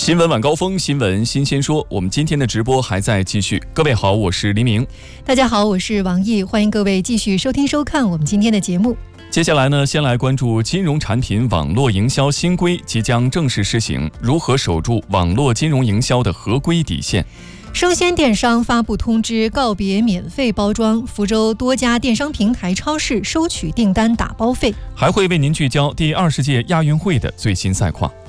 新闻晚高峰，新闻新鲜说。我们今天的直播还在继续。各位好，我是黎明。 大家好，我是王毅，欢迎各位继续收听收看我们今天的节目。 接下来呢，先来关注金融产品网络营销新规即将正式施行，如何守住网络金融营销的合规底线？ 生鲜电商发布通知，告别免费包装，福州多家电商平台超市收取订单打包费。 还会为您聚焦第20届亚运会的最新赛况。